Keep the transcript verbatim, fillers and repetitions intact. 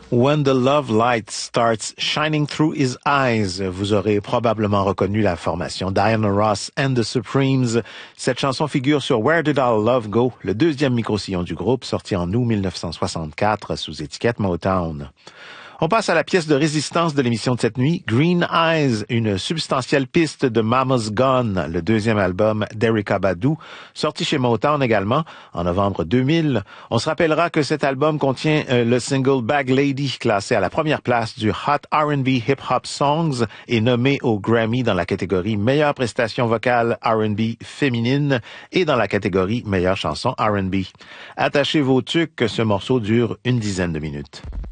When the Love Light Starts Shining Through His Eyes. Vous aurez probablement reconnu la formation Diana Ross and the Supremes. Cette chanson figure sur Where Did Our Love Go, le deuxième micro-sillon du groupe, sorti en août mille neuf cent soixante-quatre sous étiquette Motown. On passe à la pièce de résistance de l'émission de cette nuit, Green Eyes, une substantielle piste de Mama's Gone, le deuxième album d'Erykah Badu, sorti chez Motown également en novembre deux mille. On se rappellera que cet album contient euh, le single Bag Lady, classé à la première place du Hot R and B Hip Hop Songs et nommé au Grammy dans la catégorie meilleure prestation vocale R and B féminine et dans la catégorie meilleure chanson R and B. Attachez vos tuques, ce morceau dure une dizaine de minutes.